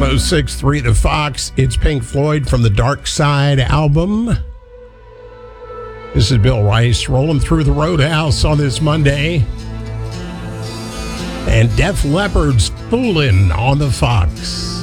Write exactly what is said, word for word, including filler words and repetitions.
oh six point three The Fox. It's Pink Floyd from the Dark Side album. This is Bill Rice rolling through the Roadhouse on this Monday. And Def Leppard's Foolin' on the Fox.